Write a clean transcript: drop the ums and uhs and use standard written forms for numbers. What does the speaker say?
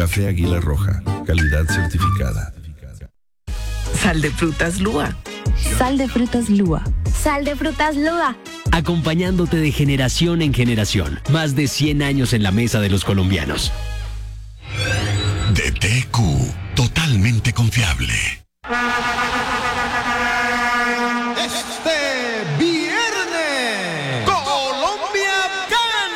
Café Águila Roja, calidad certificada. Sal de frutas Lua. Sal de frutas Lua. Sal de frutas Lua. Acompañándote de generación en generación. Más de 100 años en la mesa de los colombianos. DTQ, totalmente confiable.